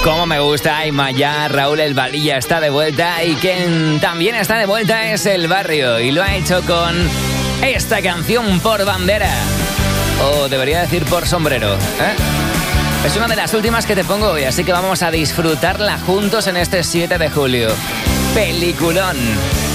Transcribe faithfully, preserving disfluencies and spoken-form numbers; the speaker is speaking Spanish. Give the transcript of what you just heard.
Cómo me gusta Aymaya, Raúl El Valilla está de vuelta y quien también está de vuelta es El Barrio y lo ha hecho con esta canción Por Bandera, o debería decir Por Sombrero, ¿eh? Es una de las últimas que te pongo hoy, así que vamos a disfrutarla juntos en este siete de julio. Peliculón.